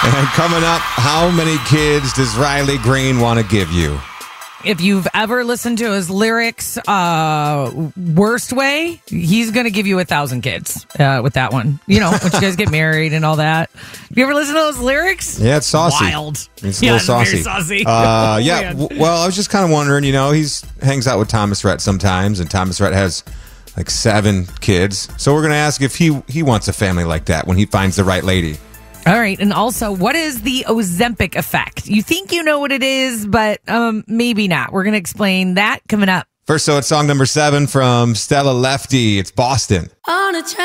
And coming up, how many kids does Riley Green want to give you? If you've ever listened to his lyrics, worst way, he's going to give you 1,000 kids with that one. You know, when you guys get married and all that. Have you ever listened to those lyrics? Yeah, it's saucy. Wild. It's a little saucy. Very saucy. Yeah, well, I was just kind of wondering, you know, hangs out with Thomas Rhett sometimes, and Thomas Rhett has like 7 kids. So we're going to ask if he wants a family like that when he finds the right lady. All right. And also, what is the Ozempic effect? You think you know what it is, but maybe not. We're going to explain that coming up. First, so it's song number 7 from Stella Lefty. It's Boston. On a